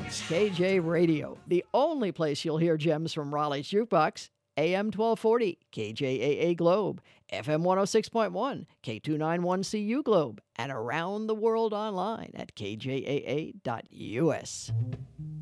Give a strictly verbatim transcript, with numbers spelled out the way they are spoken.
It's K J Radio, the only place you'll hear gems from Raleigh's Jukebox. A M twelve forty, K J A A Globe, F M one oh six point one, K two ninety-one C U Globe, and around the world online at K J A A dot U S.